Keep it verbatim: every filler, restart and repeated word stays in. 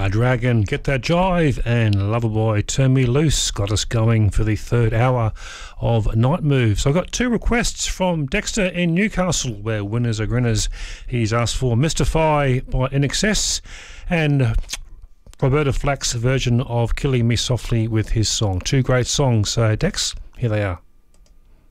Uh, Dragon, Get That Jive, and Loverboy, Turn Me Loose got us going for the third hour of Night Move. So I've got two requests from Dexter in Newcastle, where winners are grinners. He's asked for Mystify by I N X S and Roberta Flack's version of Killing Me Softly with his song. Two great songs. So Dex, here they are.